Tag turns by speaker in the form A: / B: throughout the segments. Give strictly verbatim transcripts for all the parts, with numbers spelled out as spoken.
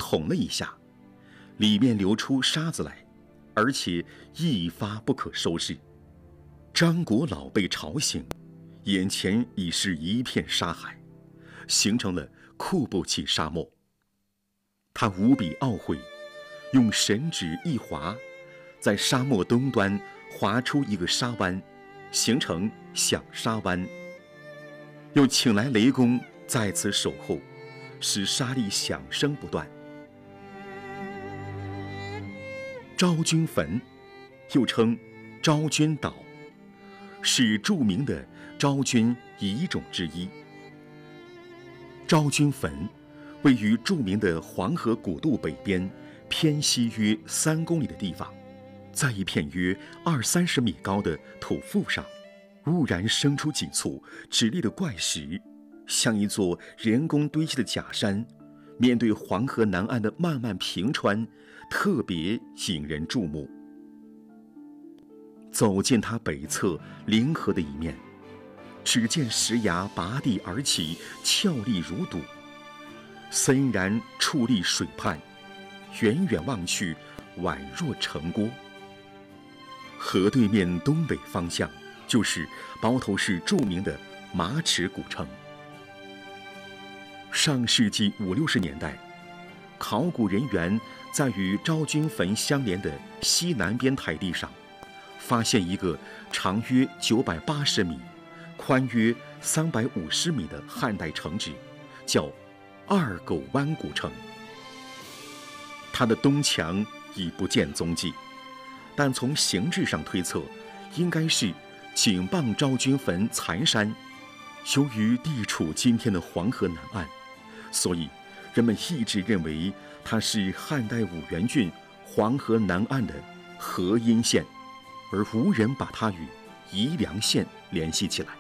A: 捅了一下，里面流出沙子来，而且一发不可收拾。张国老被吵醒，眼前已是一片沙海，形成了库布齐沙漠。他无比懊悔，用神指一划，在沙漠东端划出一个沙湾，形成响沙湾。又请来雷公在此守候，使沙砾响声不断。昭君坟，又称昭君岛，是著名的昭君遗冢之一。昭君坟位于著名的黄河古渡北边偏西约三公里的地方，在一片约二三十米高的土腹上，忽然生出几簇直立的怪石，像一座人工堆砌的假山，面对黄河南岸的漫漫平川，特别引人注目。走进它北侧临河的一面，只见石崖拔地而起，峭立如堵，森然矗立水畔，远远望去，宛若城郭。河对面东北方向就是包头市著名的马齿古城。上世纪五六十年代，考古人员在与昭君坟相连的西南边台地上，发现一个长约九百八十米、宽约三百五十米的汉代城址，叫二狗湾古城。它的东墙已不见踪迹，但从形制上推测，应该是紧傍昭君坟残山。由于地处今天的黄河南岸，所以人们一直认为它是汉代五原郡黄河南岸的河阴县，而无人把它与宜良县联系起来。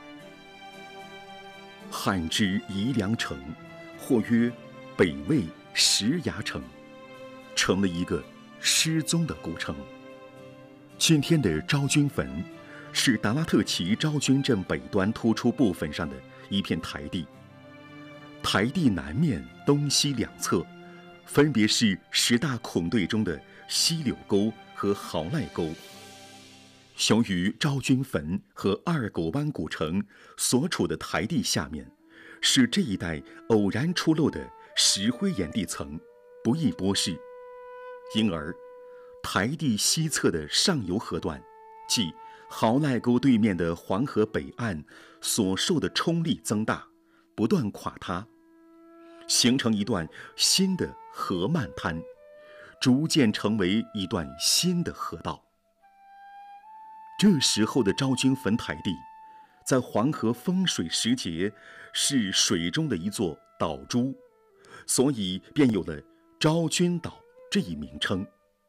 A: 汉之宜良城，或曰北魏石崖城，成了一个失踪的古城。今天的昭君坟是达拉特旗昭君镇北端突出部分上的一片台地，台地南面东西两侧分别是十大孔队中的西柳沟和豪赖沟。由于昭君坟和二狗湾古城所处的台地下面是这一带偶然出露的石灰岩地层，不易剥蚀，因而台地西侧的上游河段，即豪赖沟对面的黄河北岸所受的冲力增大，不断垮塌，形成一段新的河漫滩，逐渐成为一段新的河道。这时候的昭君坟台地，在黄河丰水时节是水中的一座岛珠，所以便有了昭君岛这一名称。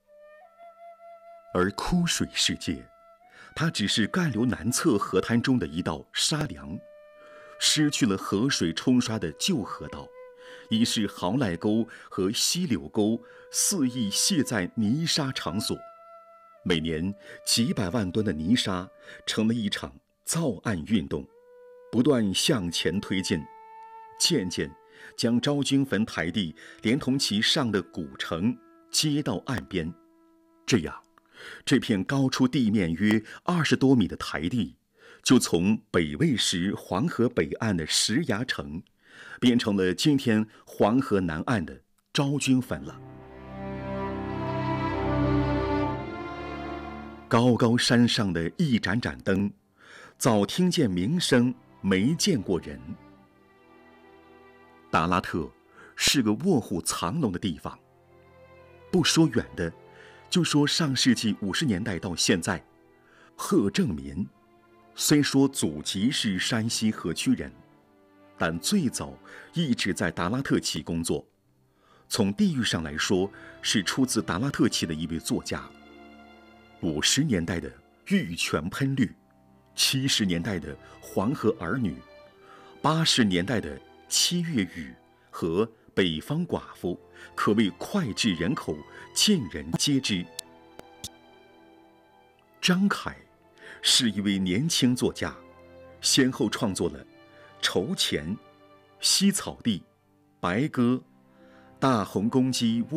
A: 而枯水时节，它只是干流南侧河滩中的一道沙梁，失去了河水冲刷的旧河道，已是豪赖沟和西柳沟肆意卸在泥沙场所。每年几百万吨的泥沙成了一场造岸运动，不断向前推进，渐渐将昭君坟台地连同其上的古城接到岸边。这样，这片高出地面约二十多米的台地，就从北魏时黄河北岸的石崖城，变成了今天黄河南岸的昭君坟了。高高山上的一盏盏灯，早听见名声，没见过人。达拉特是个卧虎藏龙的地方，不说远的，就说上世纪五十年代到现在，贺正民虽说祖籍是山西河曲人，但最早一直在达拉特旗工作。从地域上来说，是出自达拉特旗的一位作家。五十年代的《玉泉喷绿》，七十年代的《黄河儿女》，八十年代的《七月雨》和《北方寡妇》，可谓脍炙人口，尽人皆知。张凯是一位年轻作家，先后创作了《筹钱》《西草地》《白鸽》《大红公鸡》